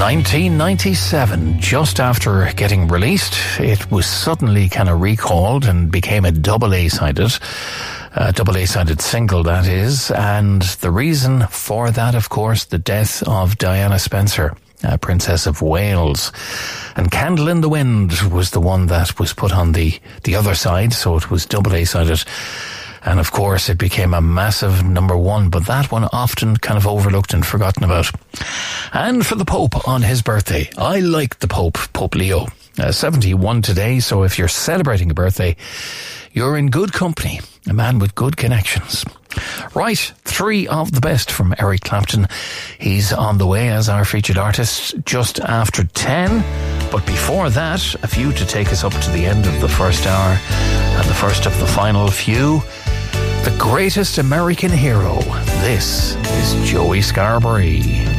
1997, just after getting released, it was suddenly kind of recalled and became a double A-sided single, that is. And the reason for that, of course, the death of Diana Spencer, Princess of Wales. And Candle in the Wind was the one that was put on the other side, so it was double A-sided. And of course, it became a massive number one, but that one often kind of overlooked and forgotten about. And for the Pope on his birthday, I like the Pope, Pope Leo, 71 today. So if you're celebrating a birthday, you're in good company, a man with good connections. Right, 3 of the best from Eric Clapton. He's on the way as our featured artist just after 10. But before that, a few to take us up to the end of the first hour and the first of the final few. The greatest American hero. This is Joey Scarberry.